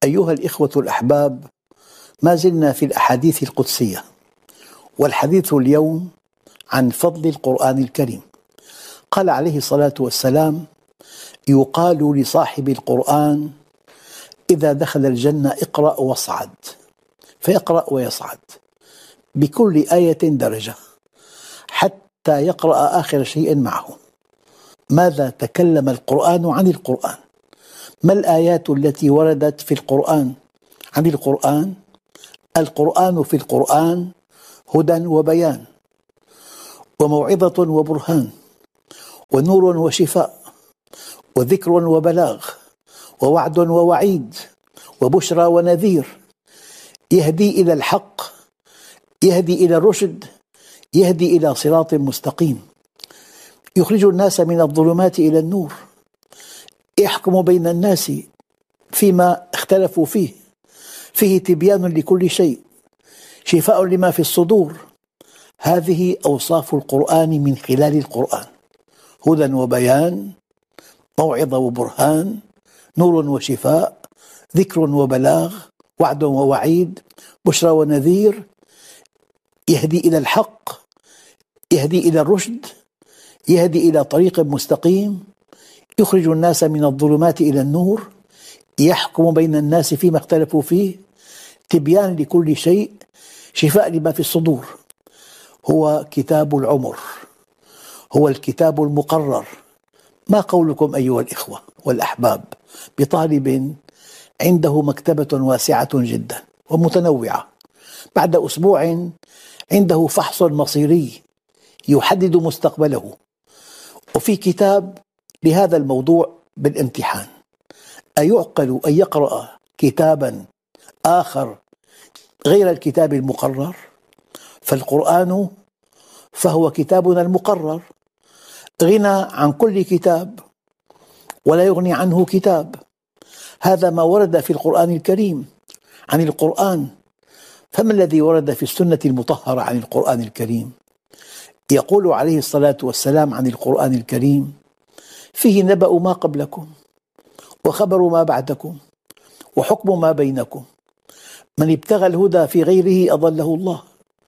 أيها الإخوة الأحباب، ما زلنا في الأحاديث القدسية، والحديث اليوم عن فضل القرآن الكريم. قال عليه الصلاة والسلام: يقال لصاحب القرآن إذا دخل الجنة اقرأ واصعد، فيقرأ ويصعد بكل آية درجة حتى يقرأ آخر شيء معه. ماذا تكلم القرآن عن القرآن؟ ما الآيات التي وردت في القرآن عن القرآن؟ القرآن في القرآن هدى وبيان وموعظة وبرهان ونور وشفاء وذكر وبلاغ ووعد ووعيد وبشرى ونذير، يهدي إلى الحق، يهدي إلى الرشد، يهدي إلى صراط مستقيم، يخرج الناس من الظلمات إلى النور، يحكم بين الناس فيما اختلفوا فيه، فيه تبيان لكل شيء، شفاء لما في الصدور. هذه أوصاف القرآن من خلال القرآن: هدى وبيان، موعظة وبرهان، نور وشفاء، ذكر وبلاغ، وعد ووعيد، بشرى ونذير، يهدي إلى الحق، يهدي إلى الرشد، يهدي إلى طريق مستقيم، يخرج الناس من الظلمات إلى النور، يحكم بين الناس فيما اختلفوا فيه، تبيان لكل شيء، شفاء لما في الصدور. هو كتاب العمر، هو الكتاب المقرر. ما قولكم أيها الإخوة والأحباب بطالب عنده مكتبة واسعة جدا ومتنوعة، بعد أسبوع عنده فحص مصيري يحدد مستقبله، وفي كتاب لهذا الموضوع بالامتحان؟ أيعقل أن يقرأ كتابا آخر غير الكتاب المقرر؟ فالقرآن فهو كتابنا المقرر، غنى عن كل كتاب ولا يغني عنه كتاب. هذا ما ورد في القرآن الكريم عن القرآن. فما الذي ورد في السنة المطهرة عن القرآن الكريم؟ يقول عليه الصلاة والسلام عن القرآن الكريم: فيه نبأ ما قبلكم وخبر ما بعدكم وحكم ما بينكم، من ابتغى الهدى في غيره أضله الله،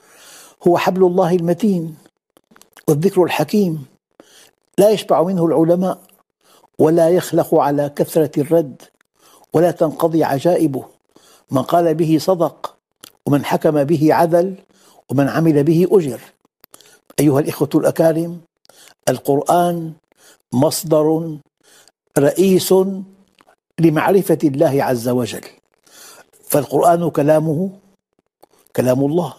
هو حبل الله المتين والذكر الحكيم، لا يشبع منه العلماء ولا يخلق على كثرة الرد ولا تنقضي عجائبه، من قال به صدق ومن حكم به عدل ومن عمل به أجر. أيها الإخوة الأكارم، القرآن مصدر رئيس لمعرفة الله عز وجل، فالقرآن كلامه كلام الله،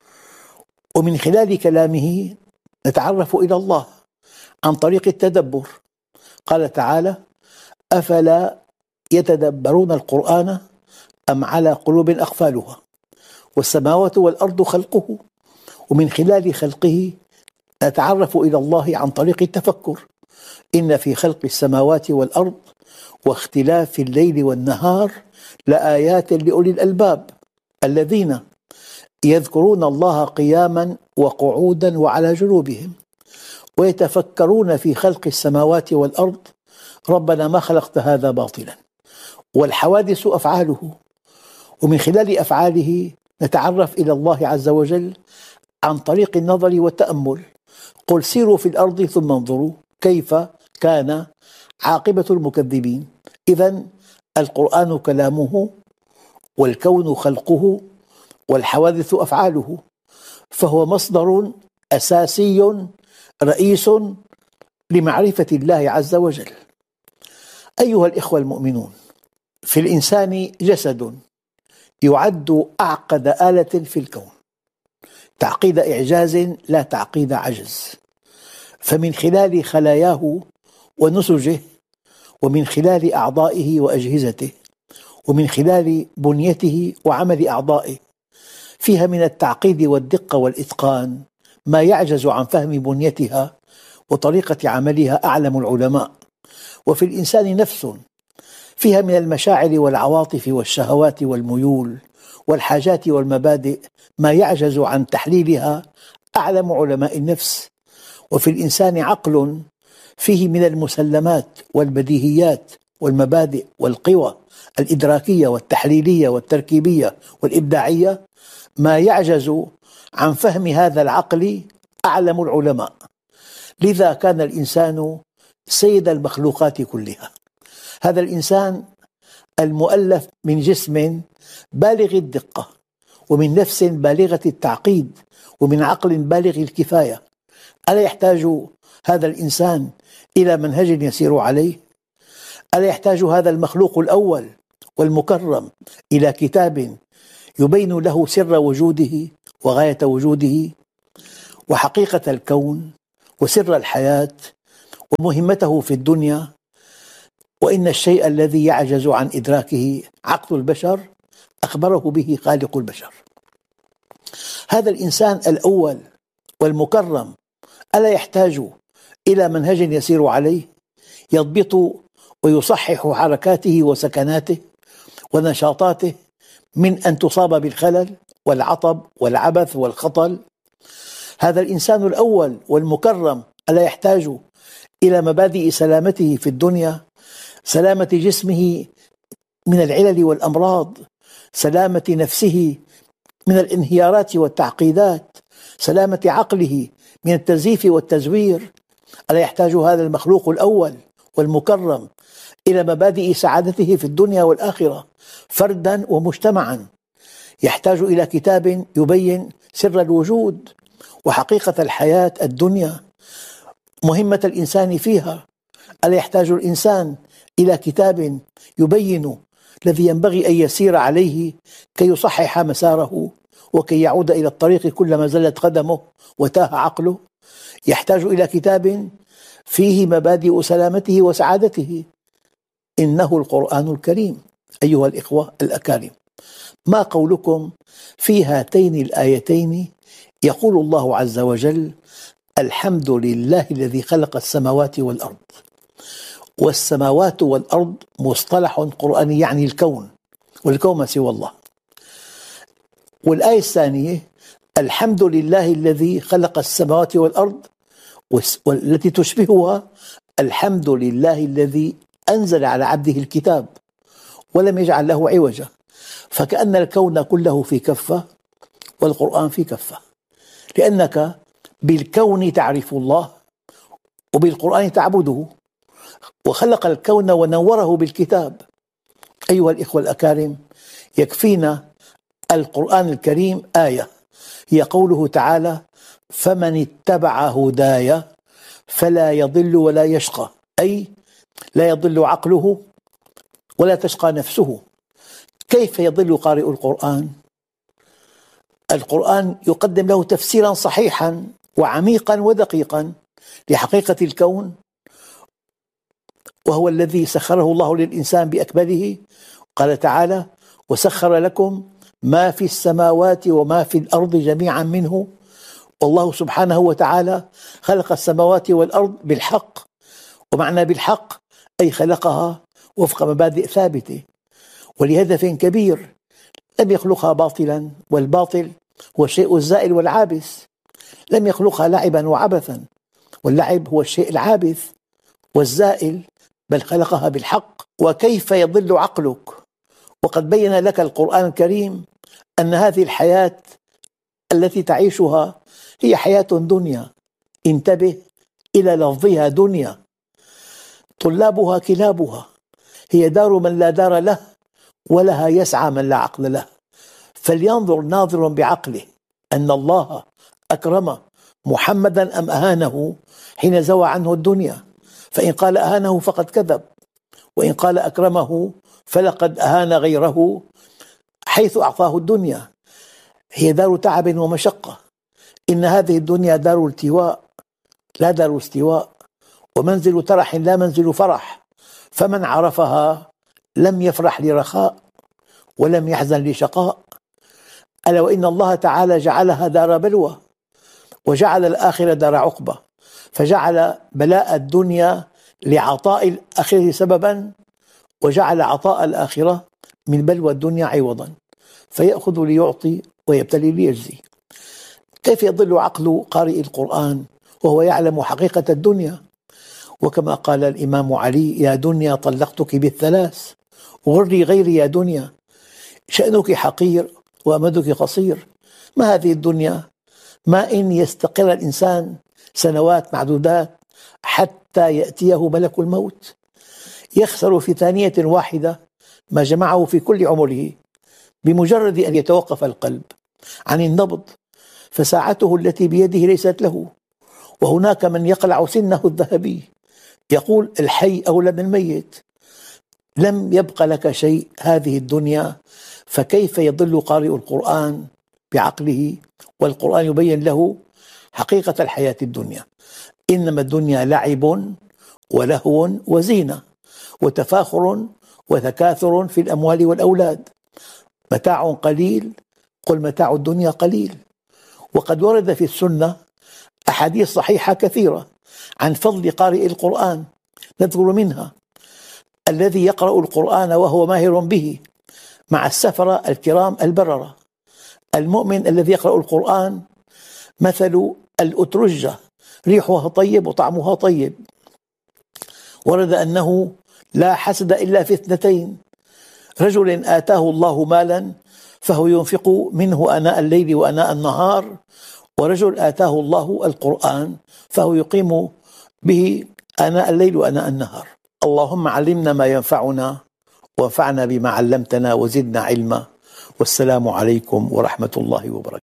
ومن خلال كلامه نتعرف إلى الله عن طريق التدبر. قال تعالى: أفلا يتدبرون القرآن أم على قلوب أقفالها، والسماوات والأرض خلقه، ومن خلال خلقه نتعرف إلى الله عن طريق التفكر. إن في خلق السماوات والأرض واختلاف الليل والنهار لآيات لأولي الألباب الذين يذكرون الله قياما وقعودا وعلى جنوبهم ويتفكرون في خلق السماوات والأرض ربنا ما خلقت هذا باطلا. والحوادث أفعاله، ومن خلال أفعاله نتعرف إلى الله عز وجل عن طريق النظر والتأمل. قل سيروا في الأرض ثم انظروا كيف كان عاقبة المكذبين. إذن القرآن كلامه، والكون خلقه، والحوادث أفعاله، فهو مصدر أساسي رئيس لمعرفة الله عز وجل. أيها الإخوة المؤمنون، في الإنسان جسد يعد أعقد آلة في الكون، تعقيد إعجاز لا تعقيد عجز، فمن خلال خلاياه ونسجه، ومن خلال أعضائه وأجهزته، ومن خلال بنيته وعمل أعضائه، فيها من التعقيد والدقة والإتقان ما يعجز عن فهم بنيتها وطريقة عملها أعلم العلماء. وفي الإنسان نفس فيها من المشاعر والعواطف والشهوات والميول والحاجات والمبادئ ما يعجز عن تحليلها أعلم علماء النفس. وفي الإنسان عقل فيه من المسلمات والبديهيات والمبادئ والقوى الإدراكية والتحليلية والتركيبية والإبداعية ما يعجز عن فهم هذا العقل أعلم العلماء. لذا كان الإنسان سيد المخلوقات كلها. هذا الإنسان المؤلف من جسم بالغ الدقة، ومن نفس بالغة التعقيد، ومن عقل بالغ الكفاية. ألا يحتاج هذا الإنسان إلى منهج يسير عليه؟ ألا يحتاج هذا المخلوق الأول والمكرم إلى كتاب يبين له سر وجوده وغاية وجوده وحقيقة الكون وسر الحياة ومهمته في الدنيا، وإن الشيء الذي يعجز عن إدراكه عقل البشر أخبره به خالق البشر. هذا الإنسان الأول والمكرم ألا يحتاج إلى منهج يسير عليه يضبط ويصحح حركاته وسكناته ونشاطاته من أن تصاب بالخلل والعطب والعبث والخطل؟ هذا الإنسان الأول والمكرم ألا يحتاج إلى مبادئ سلامته في الدنيا، سلامة جسمه من العلل والأمراض، سلامة نفسه من الانهيارات والتعقيدات، سلامة عقله من التزييف والتزوير؟ ألا يحتاج هذا المخلوق الأول والمكرم إلى مبادئ سعادته في الدنيا والآخرة فردا ومجتمعا؟ يحتاج إلى كتاب يبين سر الوجود وحقيقة الحياة الدنيا، مهمة الإنسان فيها. ألا يحتاج الإنسان إلى كتاب يبين الذي ينبغي أن يسير عليه كي يصحح مساره وكي يعود إلى الطريق كلما زلت قدمه وتاه عقله؟ يحتاج إلى كتاب فيه مبادئ سلامته وسعادته. إنه القرآن الكريم. أيها الإخوة الأكارم، ما قولكم في هاتين الآيتين؟ يقول الله عز وجل: الحمد لله الذي خلق السماوات والأرض. والسماوات والأرض مصطلح قرآني يعني الكون، والكون ما سوى الله. والآية الثانية: الحمد لله الذي خلق السماوات والأرض، والتي تشبهها: الحمد لله الذي أنزل على عبده الكتاب ولم يجعل له عوجا. فكأن الكون كله في كفة والقرآن في كفة، لأنك بالكون تعرف الله وبالقرآن تعبده، وخلق الكون ونوره بالكتاب. أيها الإخوة الأكارم، يكفينا القرآن الكريم آية هي قوله تعالى: فمن اتبع هداي فلا يضل ولا يشقى، أي لا يضل عقله ولا تشقى نفسه. كيف يضل قارئ القرآن؟ القرآن يقدم له تفسيرا صحيحا وعميقا ودقيقا لحقيقة الكون، وهو الذي سخره الله للإنسان بأكمله. قال تعالى: وسخر لكم ما في السماوات وما في الأرض جميعا منه. والله سبحانه وتعالى خلق السماوات والأرض بالحق، ومعنى بالحق أي خلقها وفق مبادئ ثابتة ولهدف كبير، لم يخلقها باطلا، والباطل هو الشيء الزائل والعابث. لم يخلقها لعبا وعبثا، واللعب هو الشيء العابث والزائل، بل خلقها بالحق. وكيف يضل عقلك وقد بين لك القرآن الكريم أن هذه الحياة التي تعيشها هي حياة دنيا. انتبه إلى لفظها دنيا، طلابها كلابها، هي دار من لا دار له، ولها يسعى من لا عقل له. فلينظر ناظر بعقله أن الله أكرم محمدا أم أهانه حين زوى عنه الدنيا. فإن قال أهانه فقد كذب، وإن قال أكرمه فلقد أهان غيره حيث أعطاه الدنيا. هي دار تعب ومشقة. إن هذه الدنيا دار التواء لا دار استواء، ومنزل ترح لا منزل فرح. فمن عرفها لم يفرح لرخاء ولم يحزن لشقاء. ألا وإن الله تعالى جعلها دار بلوى، وجعل الآخرة دار عقبة، فجعل بلاء الدنيا لعطاء الآخرة سببا، وجعل عطاء الآخرة من بلوى الدنيا عوضا، فيأخذ ليعطي ويبتلي ليجزي. كيف يضل عقل قارئ القرآن وهو يعلم حقيقة الدنيا وكما قال الإمام علي: يا دنيا طلقتك بالثلاث، غري غيري يا دنيا، شأنك حقير وأمدك قصير. ما هذه الدنيا؟ ما إن يستقر الإنسان سنوات معدودات حتى يأتيه ملك الموت، يخسر في ثانية واحدة ما جمعه في كل عمره، بمجرد أن يتوقف القلب عن النبض، فساعته التي بيده ليست له. وهناك من يقلع سنه الذهبي، يقول: الحي أولى من الميت. لم يبق لك شيء هذه الدنيا، فكيف يضل قارئ القرآن بعقله والقرآن يبين له حقيقة الحياة الدنيا؟ إنما الدنيا لعب ولهو وزينة وتفاخر وتكاثر في الأموال والأولاد، متاع قليل، قل متاع الدنيا قليل. وقد ورد في السنة أحاديث صحيحة كثيرة عن فضل قارئ القرآن، نذكر منها: الذي يقرأ القرآن وهو ماهر به مع السفرة الكرام البررة. المؤمن الذي يقرأ القرآن مثل الأترجة، ريحها طيب وطعمها طيب. ورد أنه لا حسد إلا في اثنتين: رجل آتاه الله مالا فهو ينفق منه آناء الليل وآناء النهار، ورجل آتاه الله القرآن فهو يقيم به آناء الليل وآناء النهار. اللهم علمنا ما ينفعنا وانفعنا بما علمتنا وزدنا علما. والسلام عليكم ورحمة الله وبركاته.